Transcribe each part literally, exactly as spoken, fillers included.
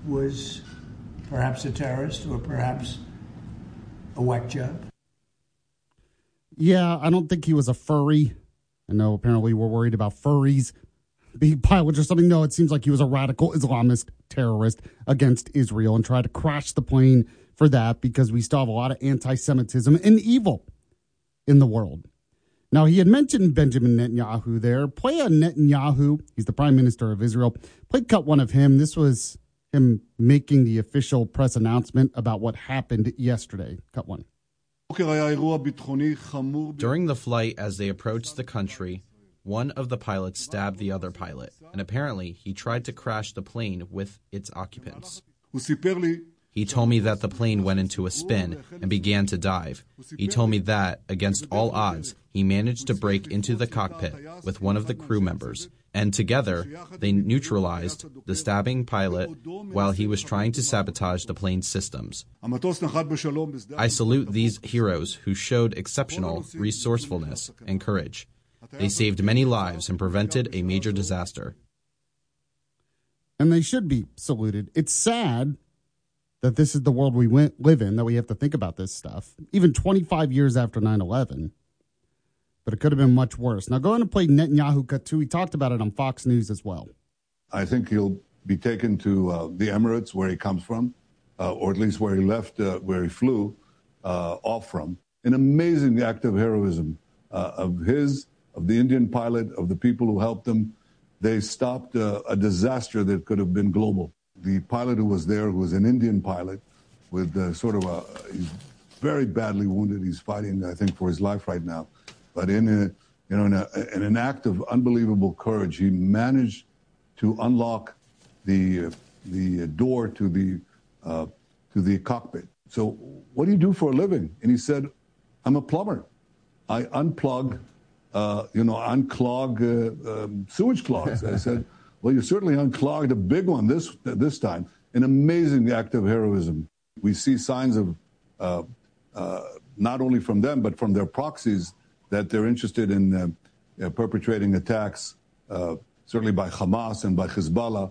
was perhaps a terrorist or perhaps a whack job? Yeah, I don't think he was a furry. I know apparently we're worried about furries being pilots or something. No, it seems like he was a radical Islamist terrorist against Israel and tried to crash the plane for that because we still have a lot of anti-Semitism and evil in the world. Now, he had mentioned Benjamin Netanyahu there. Play a Netanyahu. He's the prime minister of Israel. Play cut one of him. This was him making the official press announcement about what happened yesterday. Cut one. During the flight, as they approached the country, one of the pilots stabbed the other pilot, and apparently he tried to crash the plane with its occupants. He told me that the plane went into a spin and began to dive. He told me that, against all odds, he managed to break into the cockpit with one of the crew members, and together they neutralized the stabbing pilot while he was trying to sabotage the plane's systems. I salute these heroes who showed exceptional resourcefulness and courage. They saved many lives and prevented a major disaster. And they should be saluted. It's sad that this is the world we live in, that we have to think about this stuff, even twenty-five years after nine eleven. But it could have been much worse. Now, go on and play Netanyahu cut two. He talked about it on Fox News as well. I think he'll be taken to uh, the Emirates, where he comes from, uh, or at least where he left, uh, where he flew uh, off from. An amazing act of heroism uh, of his, of the Indian pilot, of the people who helped him. They stopped uh, a disaster that could have been global. The pilot who was there, who was an Indian pilot, with uh, sort of a, he's very badly wounded. He's fighting, I think, for his life right now. But in a, you know, in, a, in an act of unbelievable courage, he managed to unlock the uh, the door to the uh, to the cockpit. So, what do you do for a living? And he said, "I'm a plumber. I unplug, uh, you know, unclog uh, um, sewage clogs." I said, "Well, you certainly unclogged a big one this this time." An amazing act of heroism. We see signs of uh, uh, not only from them but from their proxies that they're interested in uh, uh, perpetrating attacks, uh, certainly by Hamas and by Hezbollah.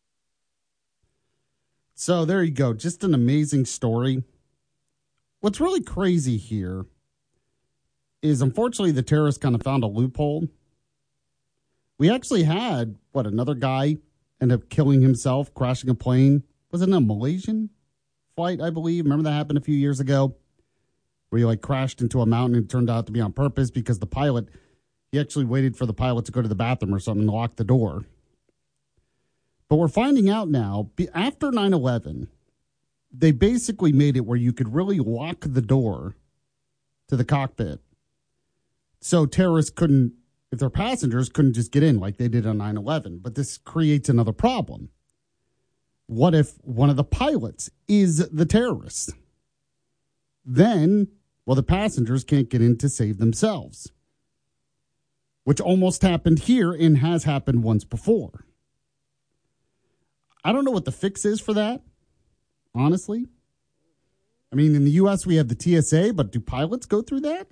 So there you go. Just an amazing story. What's really crazy here is, unfortunately, the terrorists kind of found a loophole. We actually had, what, another guy end up killing himself, crashing a plane. Was it a Malaysian flight, I believe? Remember that happened a few years ago? Where he like crashed into a mountain and it turned out to be on purpose because the pilot, he actually waited for the pilot to go to the bathroom or something and lock the door. But we're finding out now, after nine eleven, they basically made it where you could really lock the door to the cockpit. So terrorists couldn't, if their passengers couldn't just get in like they did on nine eleven. But this creates another problem. What if one of the pilots is the terrorist? Then, well, the passengers can't get in to save themselves, which almost happened here and has happened once before. I don't know what the fix is for that, honestly. I mean, in the U S, we have the T S A, but do pilots go through that?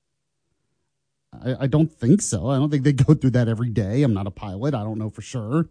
I, I don't think so. I don't think they go through that every day. I'm not a pilot. I don't know for sure.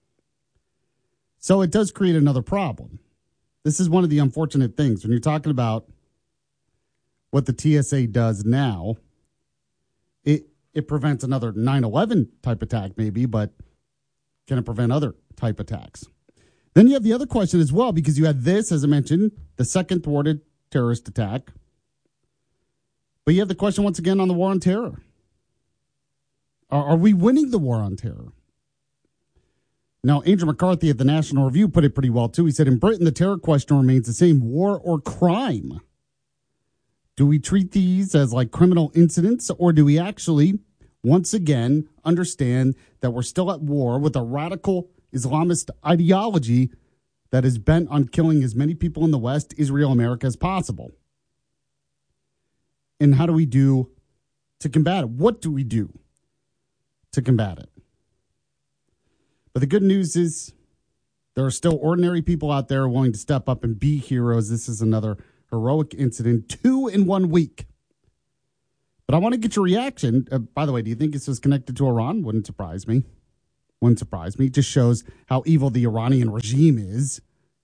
So it does create another problem. This is one of the unfortunate things when you're talking about what the T S A does now. It it prevents another nine eleven type attack maybe, but can it prevent other type attacks? Then you have the other question as well, because you had this, as I mentioned, the second thwarted terrorist attack. But you have the question once again on the war on terror. Are, are we winning the war on terror? Now, Andrew McCarthy at the National Review put it pretty well, too. He said, in Britain, the terror question remains the same, war or crime. Do we treat these as like criminal incidents, or do we actually, once again, understand that we're still at war with a radical Islamist ideology that is bent on killing as many people in the West, Israel, America as possible? And how do we do to combat it? What do we do to combat it? But the good news is there are still ordinary people out there willing to step up and be heroes. This is another heroic incident, two in one week. But I want to get your reaction. Uh, by the way, do you think this is connected to Iran? Wouldn't surprise me. Wouldn't surprise me. It just shows how evil the Iranian regime is.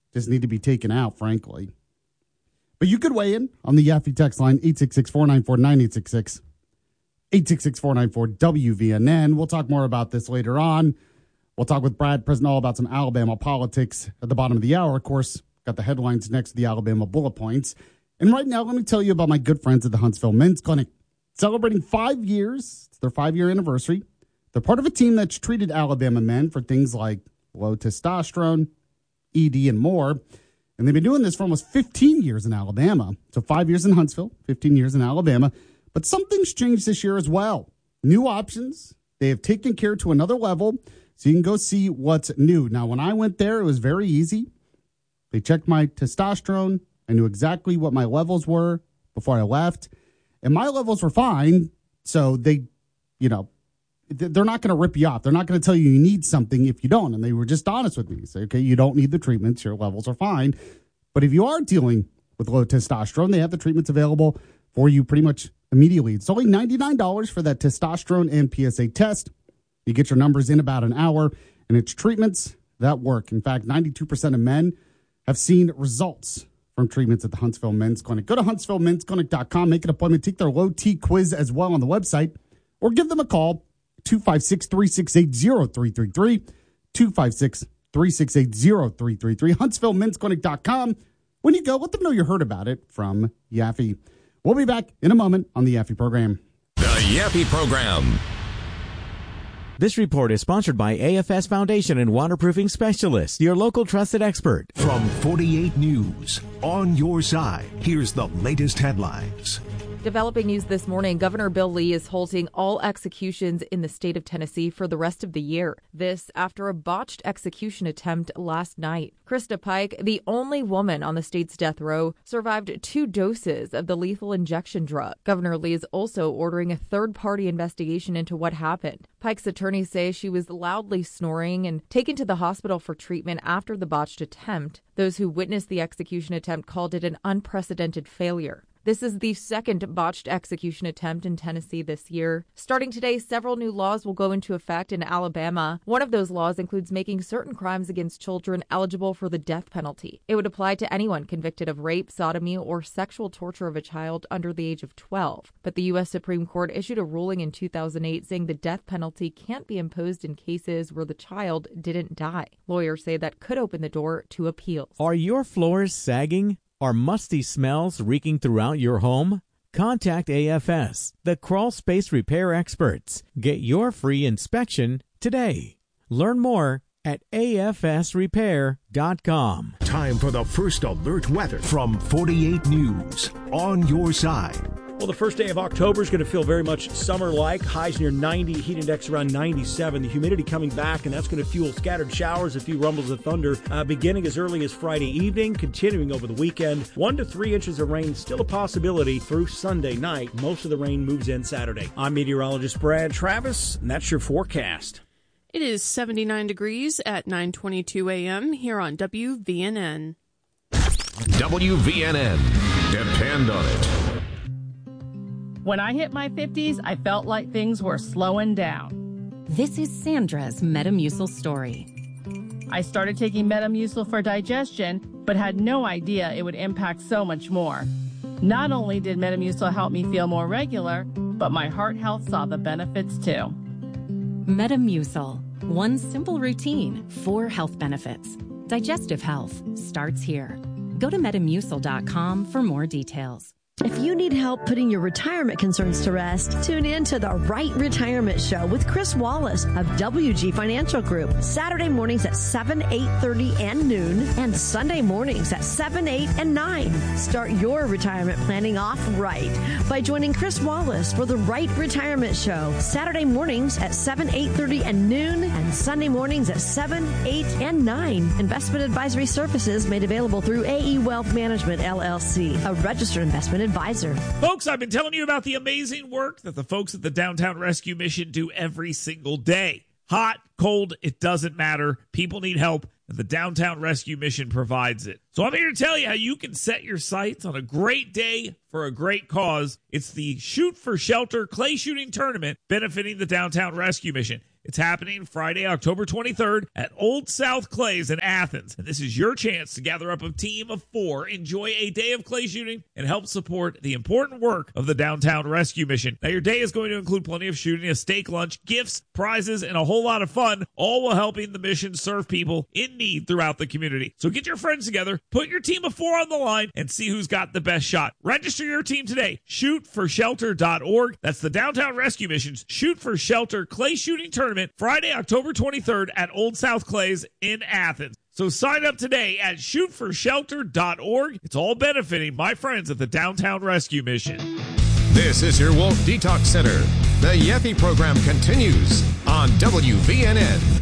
just need to be taken out, frankly. But you could weigh in on the Yaffe text line, eight six six, four nine four, nine eight six six, eight six six, four nine four, W V N N. We'll talk more about this later on. We'll talk with Brad Presnell about some Alabama politics at the bottom of the hour. Of course, got the headlines next to the Alabama bullet points. And right now, let me tell you about my good friends at the Huntsville Men's Clinic. Celebrating five years. It's their five-year anniversary. They're part of a team that's treated Alabama men for things like low testosterone, E D, and more. And they've been doing this for almost fifteen years in Alabama. So five years in Huntsville, fifteen years in Alabama. But something's changed this year as well. New options. They have taken care to another level. So you can go see what's new. Now, when I went there, it was very easy. They checked my testosterone. I knew exactly what my levels were before I left. And my levels were fine. So they, you know, they're not going to rip you off. They're not going to tell you you need something if you don't. And they were just honest with me. Say, okay, you don't need the treatments. Your levels are fine. But if you are dealing with low testosterone, they have the treatments available for you pretty much immediately. It's only ninety-nine dollars for that testosterone and P S A test. You get your numbers in about an hour, and it's treatments that work. In fact, ninety-two percent of men have seen results from treatments at the Huntsville Men's Clinic. Go to huntsville men's clinic dot com, make an appointment, take their low T quiz as well on the website, or give them a call, two five six, three six eight, zero three three three, two five six, three six eight, zero three three three, huntsville men's clinic dot com. When you go, let them know you heard about it from Yaffe. We'll be back in a moment on the Yaffe program. The Yaffe program. This report is sponsored by A F S Foundation and Waterproofing Specialists, your local trusted expert. From forty-eight News, on your side, here's the latest headlines. Developing news this morning, Governor Bill Lee is halting all executions in the state of Tennessee for the rest of the year. This after a botched execution attempt last night. Krista Pike, the only woman on the state's death row, survived two doses of the lethal injection drug. Governor Lee is also ordering a third-party investigation into what happened. Pike's attorneys say she was loudly snoring and taken to the hospital for treatment after the botched attempt. Those who witnessed the execution attempt called it an unprecedented failure. This is the second botched execution attempt in Tennessee this year. Starting today, several new laws will go into effect in Alabama. One of those laws includes making certain crimes against children eligible for the death penalty. It would apply to anyone convicted of rape, sodomy, or sexual torture of a child under the age of twelve. But the U S Supreme Court issued a ruling in two thousand eight saying the death penalty can't be imposed in cases where the child didn't die. Lawyers say that could open the door to appeals. Are your floors sagging? Are musty smells reeking throughout your home? Contact A F S, the crawl space repair experts. Get your free inspection today. Learn more at A F S repair dot com. Time for the first alert weather from forty-eight News, on your side. Well, the first day of October is going to feel very much summer-like. Highs near ninety, heat index around ninety-seven. The humidity coming back, and that's going to fuel scattered showers, a few rumbles of thunder, uh, beginning as early as Friday evening, continuing over the weekend. One to three inches of rain still a possibility through Sunday night. Most of the rain moves in Saturday. I'm meteorologist Brad Travis, and that's your forecast. It is seventy-nine degrees at nine twenty-two a.m. here on W V N N. W V N N. Depend on it. When I hit my fifties, I felt like things were slowing down. This is Sandra's Metamucil story. I started taking Metamucil for digestion, but had no idea it would impact so much more. Not only did Metamucil help me feel more regular, but my heart health saw the benefits too. Metamucil, one simple routine, four health benefits. Digestive health starts here. Go to metamucil dot com for more details. If you need help putting your retirement concerns to rest, tune in to the Right Retirement Show with Chris Wallace of W G Financial Group. Saturday mornings at seven, eight thirty, and noon, and Sunday mornings at seven, eight, and nine. Start your retirement planning off right by joining Chris Wallace for the Right Retirement Show. Saturday mornings at seven, eight thirty, and noon, and Sunday mornings at seven, eight, and nine. Investment advisory services made available through A E Wealth Management, L L C, a registered investment advisor. Advisor. Folks, I've been telling you about the amazing work that the folks at the Downtown Rescue Mission do every single day. Hot, cold, it doesn't matter. People need help, and the Downtown Rescue Mission provides it. So I'm here to tell you how you can set your sights on a great day for a great cause. It's the Shoot for Shelter Clay Shooting Tournament benefiting the Downtown Rescue Mission. It's happening Friday, October twenty-third at Old South Clays in Athens. And this is your chance to gather up a team of four, enjoy a day of clay shooting, and help support the important work of the Downtown Rescue Mission. Now, your day is going to include plenty of shooting, a steak lunch, gifts, prizes, and a whole lot of fun, all while helping the mission serve people in need throughout the community. So get your friends together, put your team of four on the line, and see who's got the best shot. Register your team today. shoot for shelter dot org. That's the Downtown Rescue Mission's Shoot for Shelter Clay Shooting Tournament, Friday, October twenty-third at Old South Clays in Athens. So sign up today at shoot for shelter dot org. It's all benefiting my friends at the Downtown Rescue Mission. This is your Wolf Detox Center. The Yeti program continues on W V N N.